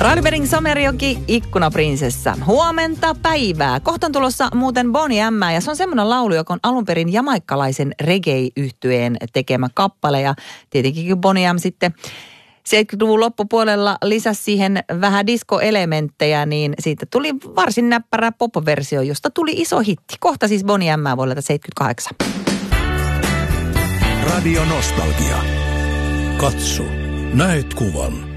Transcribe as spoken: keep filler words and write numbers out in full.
Radberin Somerjoki, Ikkunaprinsessa. Huomenta päivää. Kohta on tulossa muuten Boney M. Ja se on semmoinen laulu, joka on alun perin jamaikkalaisen reggae-yhtyeen tekemä kappale. Ja tietenkin kun Boney M sitten seitsemänkymmentäluvun loppupuolella lisäsi siihen vähän diskoelementtejä, niin siitä tuli varsin näppärä pop-versio, josta tuli iso hitti. Kohta siis Boney M. vuodelta seitsemänkymmentäkahdeksan. Radio Nostalgia. Katso, näet kuvan.